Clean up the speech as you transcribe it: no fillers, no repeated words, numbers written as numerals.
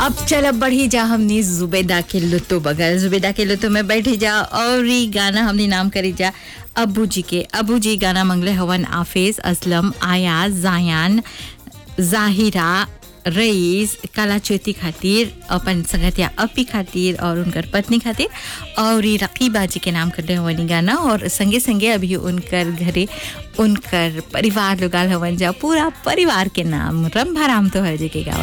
अब चल अब बढ़ी जा हमनी जुबेदा के लुत्तो बगल जुबेदा के लुत्तो में बैठी जा और ई गाना हमनी नाम करी जा अबू जी गाना मंगले हवन आफिज असलम आया जायान जाहिरा रईस कलाचोती खातिर अपन संगतिया अपी खातिर और उनकर पत्नी खातिर और ई रकीबा जी के नाम करले हवन गाना और संगे संगे अभी उनकर घरे उनकर परिवार लोग हवन जा पूरा परिवार के नाम रंभाराम तो हर जी के गावत